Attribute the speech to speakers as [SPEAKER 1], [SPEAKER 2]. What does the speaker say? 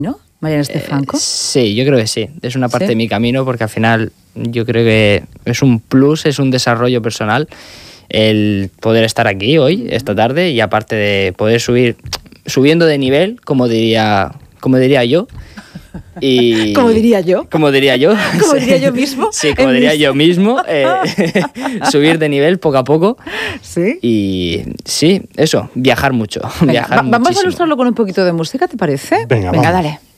[SPEAKER 1] ¿No? Mariano Estefranco.
[SPEAKER 2] Sí, yo creo que sí. Es una parte de mi camino porque al final yo creo que es un plus, es un desarrollo personal el poder estar aquí hoy, esta tarde, y aparte de poder subiendo de nivel, como diría yo. Y
[SPEAKER 1] ¿Cómo diría yo?
[SPEAKER 2] Como diría yo.
[SPEAKER 1] ¿Como diría yo mismo?
[SPEAKER 2] Sí, como diría yo mismo. Subir de nivel poco a poco.
[SPEAKER 1] Sí.
[SPEAKER 2] Y sí, eso, viajar mucho.
[SPEAKER 1] Venga, vamos a ilustrarlo con un poquito de música, ¿te parece?
[SPEAKER 3] Venga,
[SPEAKER 1] Venga,
[SPEAKER 3] vamos.
[SPEAKER 1] dale.